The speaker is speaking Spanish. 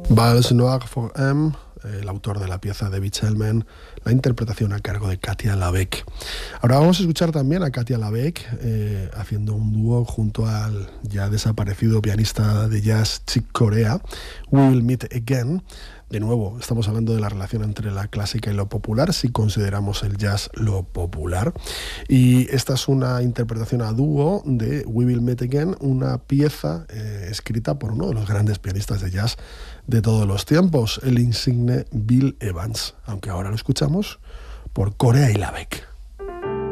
Vals Noir for M, el autor de la pieza David Shellman, la interpretación a cargo de Katia Labeck. Ahora vamos a escuchar también a Katia Labeck haciendo un dúo junto al ya desaparecido pianista de jazz Chick Corea, We Will Meet Again. De nuevo, estamos hablando de la relación entre la clásica y lo popular, si consideramos el jazz lo popular. Y esta es una interpretación a dúo de We Will Meet Again, una pieza escrita por uno de los grandes pianistas de jazz de todos los tiempos, el insigne Bill Evans, aunque ahora lo escuchamos por Corea y Labeck.